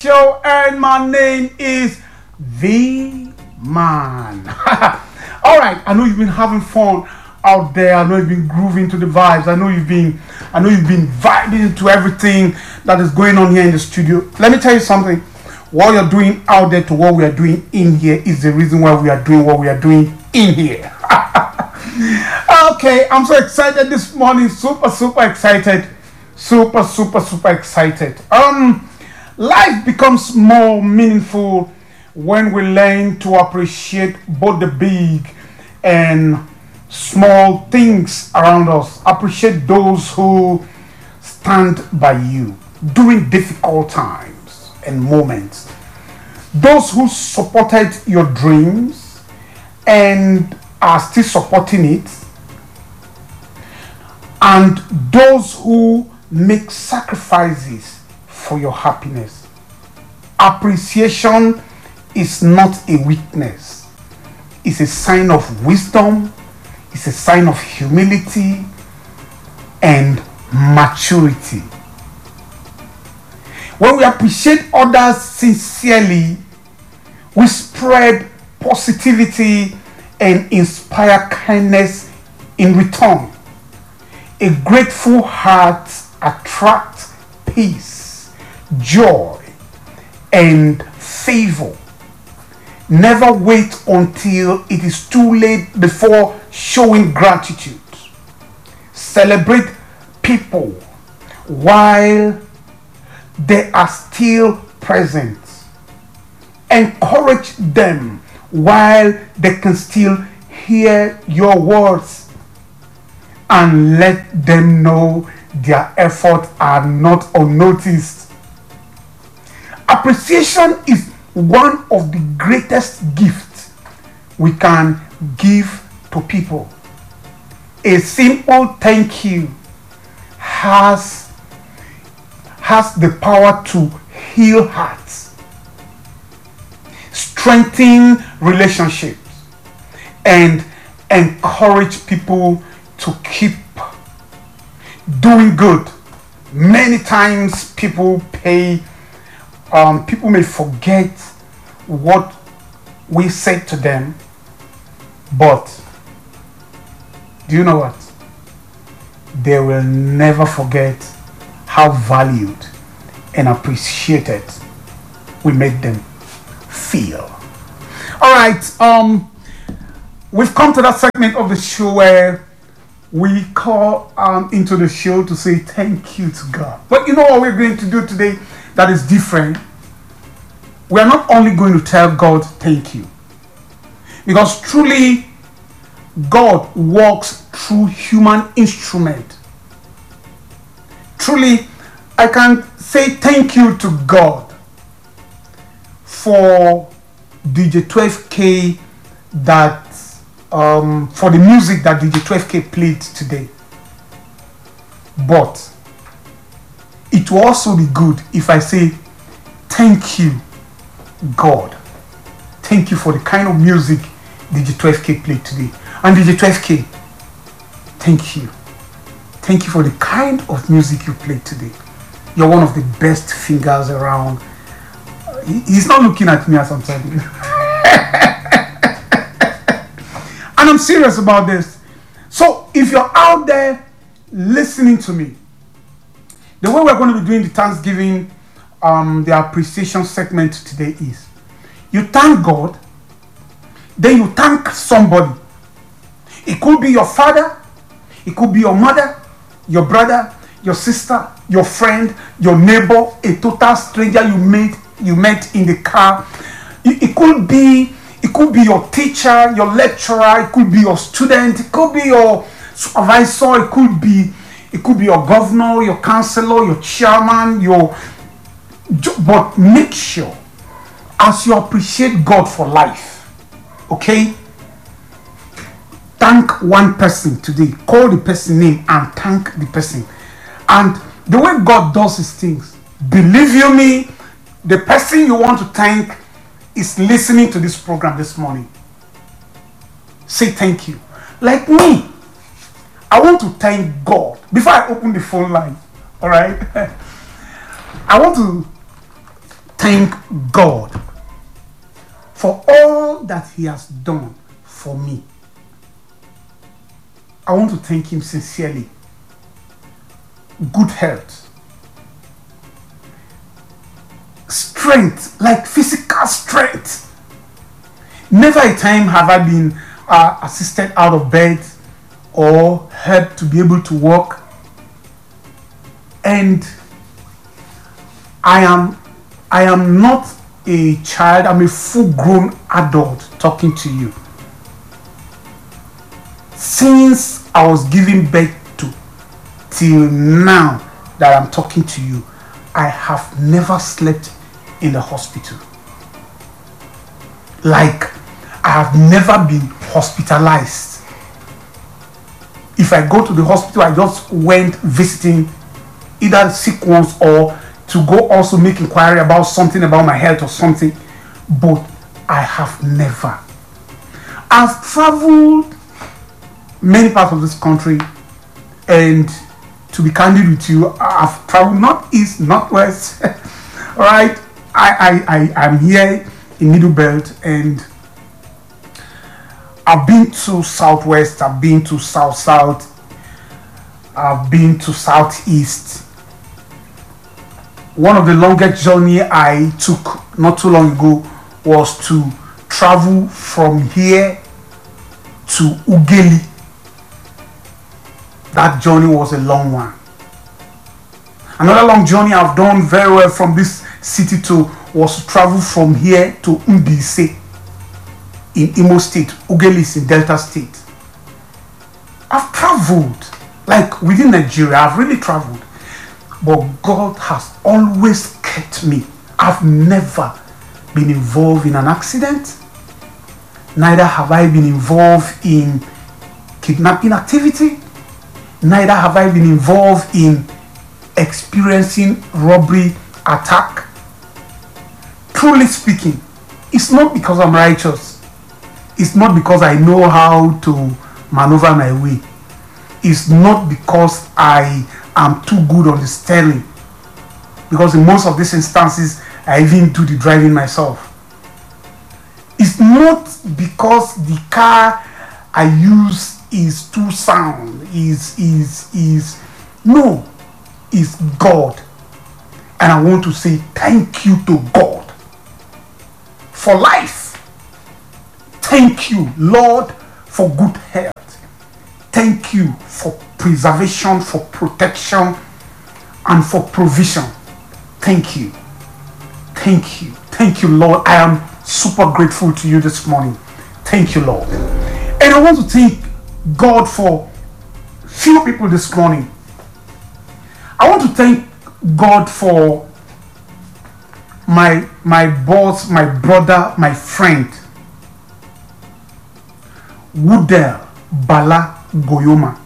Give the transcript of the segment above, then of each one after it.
show, and my name is The Man. All right, I know you've been having fun out there. I know you've been grooving to the vibes. I know you've been vibing to everything that is going on here in the studio. Let me tell you something. What you're doing out there to what we are doing in here is the reason why we are doing what we are doing in here. Okay, I'm so excited this morning. Super excited. Super excited. Life becomes more meaningful when we learn to appreciate both the big and small things around us. Appreciate those who stand by you during difficult times and moments. Those who supported your dreams and are still supporting it. And those who make sacrifices for your happiness. Appreciation is not a weakness. It's a sign of wisdom. It's a sign of humility and maturity. When we appreciate others sincerely, we spread positivity and inspire kindness in return. A grateful heart attracts peace, joy, and favor. Never wait until it is too late before showing gratitude. Celebrate people while they are still present. Encourage them while they can still hear your words. And let them know their efforts are not unnoticed. Appreciation is one of the greatest gifts we can give to people. A simple thank you has the power to heal hearts, strengthen relationships, and encourage people to keep doing good. Many times people may forget what we said to them, but do you know what? They will never forget how valued and appreciated we made them feel. All right, we've come to that segment of the show where we call into the show to say thank you to God. But you know what we're going to do today that is different? We are not only going to tell God thank you, because truly God works through human instrument. Truly, I can say thank you to God for DJ 12K that for the music that DJ 12K played today. But it will also be good if I say thank you, God. Thank you for the kind of music DJ 12K played today. And DJ 12K, thank you. Thank you for the kind of music you played today. You're one of the best fingers around. He's not looking at me as I'm telling you. And I'm serious about this. So if you're out there listening to me, the way we're going to be doing the Thanksgiving, the appreciation segment today is you thank God, then you thank somebody. It could be your father, it could be your mother, your brother, your sister, your friend, your neighbor, a total stranger you met in the car. It could be your teacher, your lecturer, it could be your student, it could be your supervisor, it could be your governor, your councillor, your chairman, but make sure as you appreciate God for life, okay? Thank one person today. Call the person name and thank the person. And the way God does his things, believe you me, the person you want to thank is listening to this program this morning. Say thank you. Like me, I want to thank God. Before I open the phone line, all right? I want to thank God for all that He has done for me. I want to thank Him sincerely. Good health, strength, like physical strength. Never a time have I been assisted out of bed or helped to be able to walk. And I am not a child, I'm a full-grown adult talking to you. Since I was giving birth to till now that I'm talking to you, I have never slept in the hospital. Like, I have never been hospitalized. If I go to the hospital, I just went visiting either sick ones or to go also make inquiry about something about my health or something. But I have never. I've traveled many parts of this country, and to be candid with you, I've traveled not east, not west. All right, I'm here in Middle Belt, and I've been to Southwest, I've been to South, I've been to Southeast. One of the longest journey I took not too long ago was to travel from here to Ughelli. That journey was a long one. Another long journey I've done very well from this city to was to travel from here to Mbise in Imo State. Ughelli is in Delta State. I've traveled, like within Nigeria, I've really traveled. But God has always kept me. I've never been involved in an accident. Neither have I been involved in kidnapping activity. Neither have I been involved in experiencing robbery, attack. Truly speaking, it's not because I'm righteous. It's not because I know how to maneuver my way. It's not because I am too good on the steering. Because in most of these instances, I even do the driving myself. It's not because the car I use is too sound. No, it's God. And I want to say thank you to God for life. Thank you, Lord, for good health. Thank you for preservation, for protection, and for provision. Thank you. Thank you. Thank you, Lord. I am super grateful to you this morning. Thank you, Lord. And I want to thank God for few people this morning. I want to thank God for my boss, my brother, my friend, Woodell Bala Goyoma.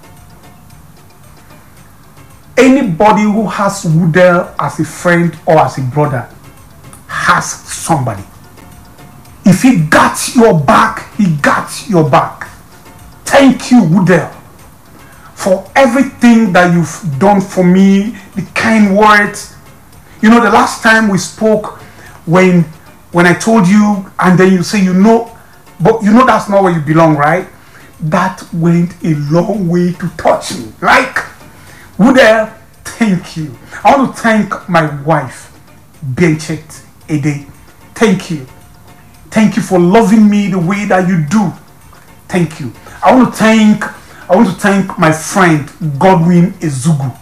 Anybody who has Woodell as a friend or as a brother has somebody. If he got your back, he got your back. Thank you, Woodell, for everything that you've done for me, the kind words. You know, the last time we spoke, when I told you, and then you say, but you know that's not where you belong, right? That went a long way to touch me. Like, Woodell, thank you. I want to thank my wife, Benchet Ede. Thank you. Thank you for loving me the way that you do. Thank you. I want to thank my friend, Godwin Ezugu.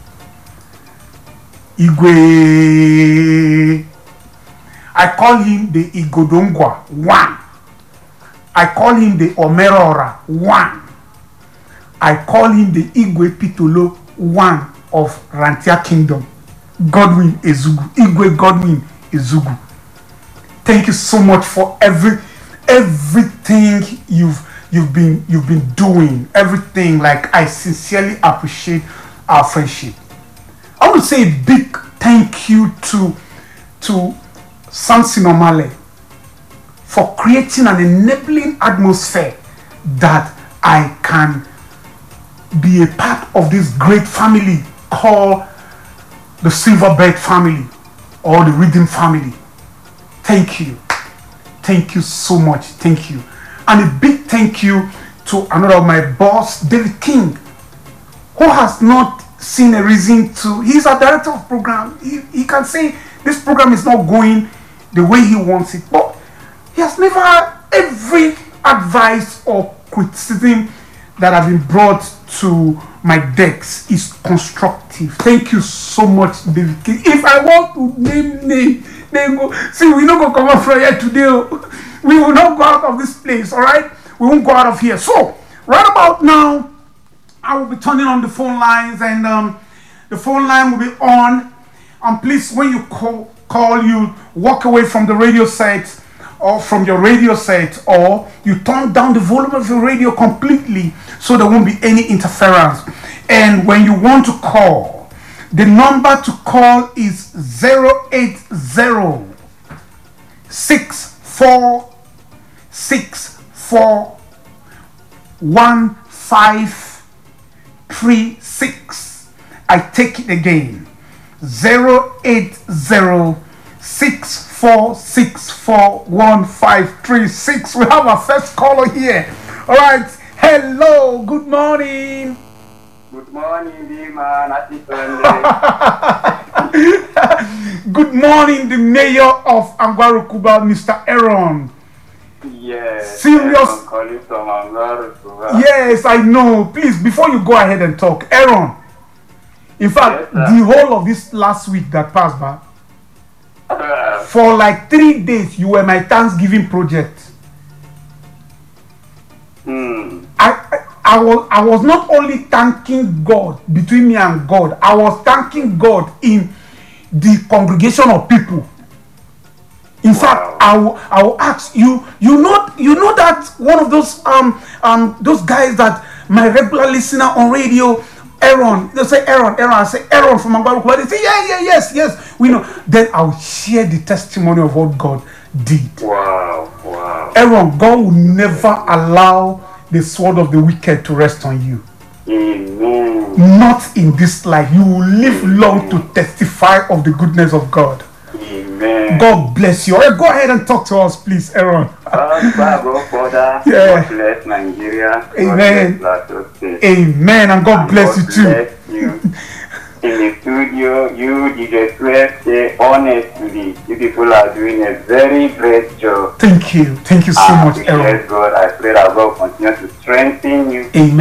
Igwe. I call him the Igodongwa 1. I call him the Omerora 1. I call him the Igwe Pitolo 1 of Rantia Kingdom. Godwin Ezugu. Igwe Godwin Ezugu. Thank you so much for everything you've been doing. Everything. Like, I sincerely appreciate our friendship. I want to say a big thank you to Samson Omale for creating an enabling atmosphere that I can be a part of this great family called the Silverbird family or the Rhythm family. Thank you. Thank you so much. Thank you. And a big thank you to another of my boss, David King, who has not seen a reason to. He's a director of program. He can say this program is not going the way he wants it, but he has never, every advice or criticism that have been brought to my decks is constructive. Thank you so much, David King. If I want to name, then go. See, we not go come out from here today. We will not go out of this place, all right? We won't go out of here. So, right about now, I will be turning on the phone lines, and the phone line will be on. And please, when you call, you walk away from the radio set, or from your radio set, or you turn down the volume of your radio completely so there won't be any interference. And when you want to call, the number to call is 080 6464 1536. I take it again. 080 6464 1536. We have our first caller here. All right. Hello. Good morning. Good morning, D-Man. Happy Sunday. Good morning, the mayor of Angwarukuba, Mr. Aaron. Yes. Serious. I'm calling from Angwarukuba. Yes, I know. Please, before you go ahead and talk, Aaron. In fact, Yes, the whole of this last week that passed by, for like 3 days, you were my Thanksgiving project. I was not only thanking God between me and God, I was thanking God in the congregation of people. In fact, I will ask you. You know that one of those guys that my regular listener on radio, Aaron. They say Aaron. I say Aaron from Angwarukuba. They say yes. We know. Then I'll share the testimony of what God did. Wow. Aaron, God will never allow the sword of the wicked to rest on you. Amen. Not in this life. You will live long to testify of the goodness of God. Amen. God bless you. Go ahead and talk to us, please, Aaron. God bless Nigeria. Amen. God bless State. Amen. And God bless you too. Bless you. In the studio, you did say honestly, you people are doing a very great job. Thank you so much, Aaron. Yes, God, I pray that God continue to strengthen you. Amen.